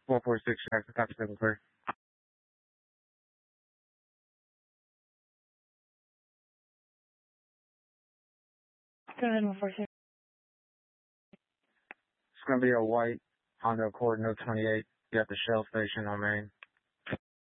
146, copy 7 clear. 146. It's going to be a white Honda Accord No 28. You at the Shell station on Main.